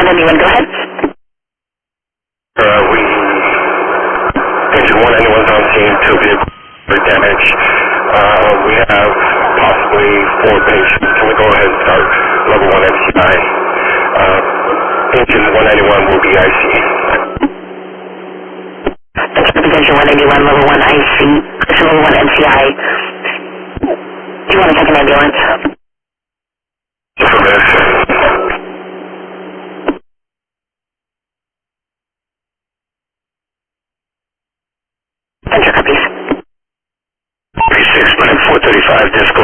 191, go ahead. We engine 191's on scene, 2 vehicles damage. We have possibly 4 patients. Can we go ahead and start level 1 MCI? Engine 191 will be IC. Engine 191, level 1 IC, level 1 MCI. Do you want to take an ambulance? Affirmative. Enter copies. 36, 435, disc